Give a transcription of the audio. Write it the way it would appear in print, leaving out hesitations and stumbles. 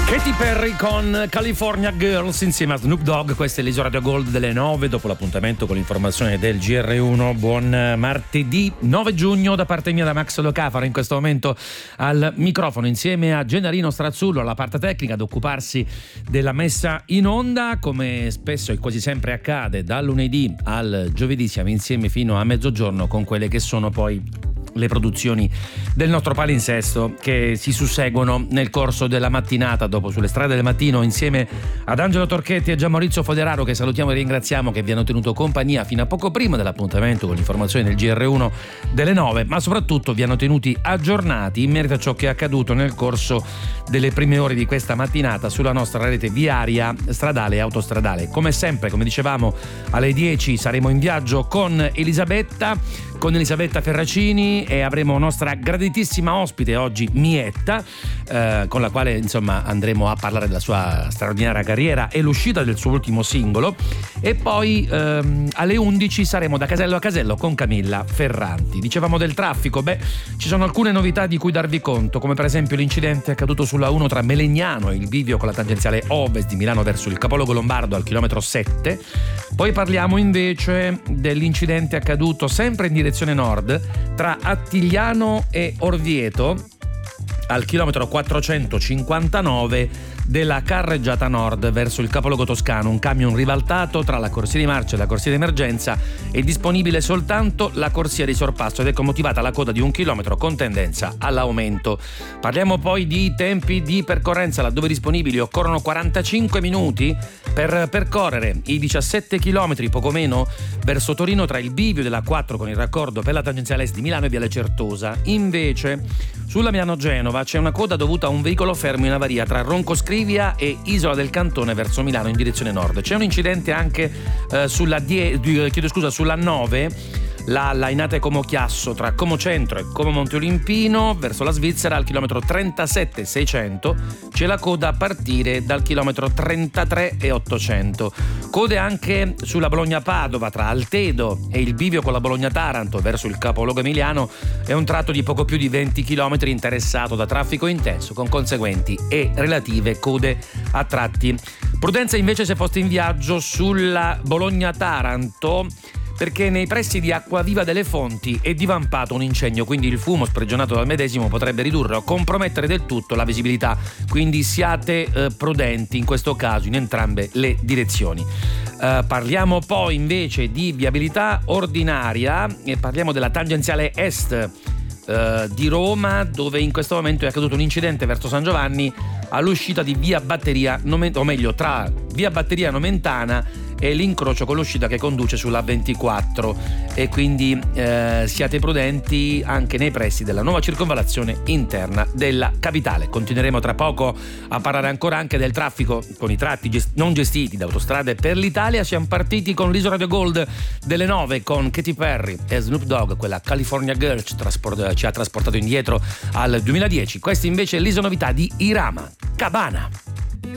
Katy Perry con California Girls insieme a Snoop Dogg. Questa è l'Isola Radio Gold delle 9 dopo l'appuntamento con l'informazione del GR1. Buon martedì 9 giugno da parte mia, da Max Locafaro, in questo momento al microfono insieme a Gennarino Strazzullo alla parte tecnica ad occuparsi della messa in onda. Come spesso e quasi sempre accade, dal lunedì al giovedì siamo insieme fino a mezzogiorno con quelle che sono poi le produzioni del nostro palinsesto che si susseguono nel corso della mattinata. Dopo Sulle strade del mattino, insieme ad Angelo Torchetti e Gianmaurizio Foderaro, che salutiamo e ringraziamo, che vi hanno tenuto compagnia fino a poco prima dell'appuntamento con l'informazione del GR1 delle 9, ma soprattutto vi hanno tenuti aggiornati in merito a ciò che è accaduto nel corso delle prime ore di questa mattinata sulla nostra rete viaria, stradale e autostradale. Come sempre, come dicevamo, alle 10 saremo in viaggio con Elisabetta Ferracini, e avremo nostra graditissima ospite oggi, Mietta, con la quale insomma andremo a parlare della sua straordinaria carriera e l'uscita del suo ultimo singolo. E poi alle 11 saremo da casello a casello con Camilla Ferranti. Dicevamo del traffico, ci sono alcune novità di cui darvi conto, come per esempio l'incidente accaduto sulla 1 tra Melegnano e il bivio con la tangenziale ovest di Milano verso il capoluogo lombardo al chilometro 7. Poi parliamo invece dell'incidente accaduto sempre in direzione nord tra Attigliano e Orvieto al chilometro 459 della carreggiata nord verso il capoluogo toscano. Un camion ribaltato tra la corsia di marcia e la corsia di emergenza. È disponibile soltanto la corsia di sorpasso ed ecco motivata la coda di 1 chilometro con tendenza all'aumento. Parliamo poi di tempi di percorrenza, laddove disponibili occorrono 45 minuti per percorrere i 17 chilometri, poco meno, verso Torino tra il bivio della 4 con il raccordo per la tangenziale est di Milano e Viale Certosa. Invece sulla Milano-Genova c'è una coda dovuta a un veicolo fermo in avaria tra Roncoscrivia e Isola del Cantone verso Milano in direzione nord. C'è un incidente anche sulla 9, la Lainate Como Chiasso tra Como Centro e Como Monte Olimpino verso la Svizzera al chilometro 37,600. C'è la coda a partire dal chilometro 33,800. Code anche sulla Bologna-Padova tra Altedo e il bivio con la Bologna-Taranto verso il capoluogo emiliano. È un tratto di poco più di 20 chilometri interessato da traffico intenso con conseguenti e relative code a tratti. Prudenza invece se foste in viaggio sulla Bologna-Taranto, perché nei pressi di Acquaviva delle Fonti è divampato un incendio, quindi il fumo sprigionato dal medesimo potrebbe ridurre o compromettere del tutto la visibilità, quindi siate prudenti in questo caso in entrambe le direzioni. Parliamo poi invece di viabilità ordinaria e parliamo della tangenziale est di Roma, dove in questo momento è accaduto un incidente verso San Giovanni all'uscita di via Batteria, o meglio tra via Batteria Nomentana e l'incrocio con l'uscita che conduce sulla 24, e quindi siate prudenti anche nei pressi della nuova circonvallazione interna della capitale. Continueremo tra poco a parlare ancora anche del traffico con i tratti non gestiti da Autostrade per l'Italia. Siamo partiti con l'Isola Radio Gold delle 9 con Katy Perry e Snoop Dogg, quella California Girl ci ha trasportato indietro al 2010. Questa invece è l'Isonovità di Irama Cabana.